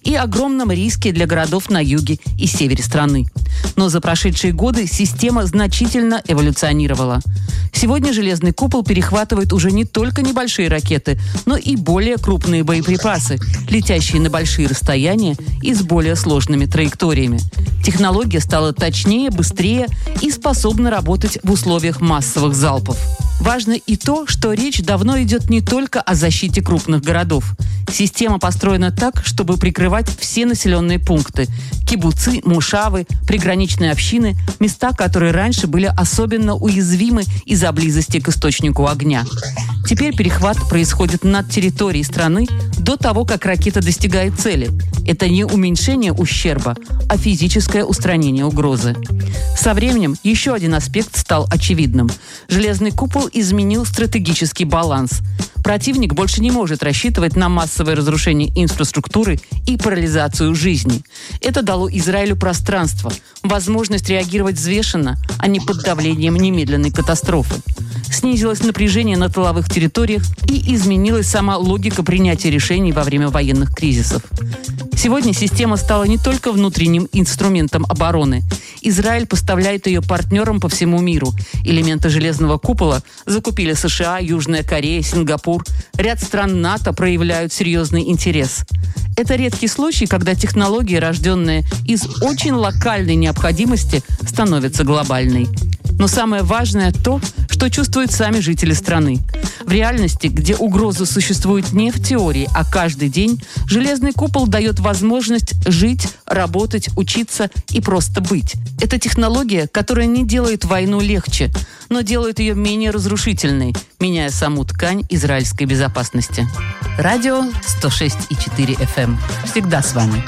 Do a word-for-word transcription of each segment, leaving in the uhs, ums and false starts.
и огромном риске для городов на юге и севере страны. Но за прошедшие годы система значительно эволюционировала. Сегодня «Железный купол» перехватывает уже не только небольшие ракеты, но и более крупные боеприпасы, летящие на большие расстояния и с более сложными траекториями. Технология стала точнее, быстрее и способна работать в условиях массовых залпов. Важно и то, что речь давно идет не только о защите крупных городов. Система построена так, чтобы прикрывать все населенные пункты – кибуцы, мушавы, приграничные общины, места, которые раньше были особенно уязвимы из-за близости к источнику огня. Теперь перехват происходит над территорией страны до того, как ракета достигает цели. Это не уменьшение ущерба, а физическое устранение угрозы. Со временем еще один аспект стал очевидным. «Железный купол» изменил стратегический баланс. Противник больше не может рассчитывать на массовое разрушение инфраструктуры и парализацию жизни. Это дало Израилю пространство, возможность реагировать взвешенно, а не под давлением немедленной катастрофы. Снизилось напряжение на тыловых территориях и изменилась сама логика принятия решений во время военных кризисов. Сегодня система стала не только внутренним инструментом обороны. Израиль поставляет ее партнерам по всему миру. Элементы «Железного купола» закупили США, Южная Корея, Сингапур. Ряд стран НАТО проявляют серьезный интерес. Это редкий случай, когда технология, рожденная из очень локальной необходимости, становится глобальной. Но самое важное то, что чувствуют сами жители страны. В реальности, где угроза существует не в теории, а каждый день, «Железный купол» дает возможность жить, работать, учиться и просто быть. Это технология, которая не делает войну легче, но делает ее менее разрушительной, меняя саму ткань израильской безопасности. Радио сто шесть и четыре эф эм. Всегда с вами.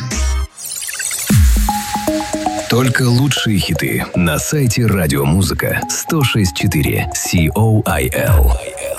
Только лучшие хиты на сайте радиомузыка сто шесть и четыре си о ай эл.